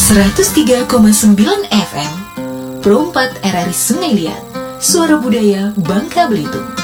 103,9 FM Pro 4 RRI Sungai Liat, Suara Budaya Bangka Belitung.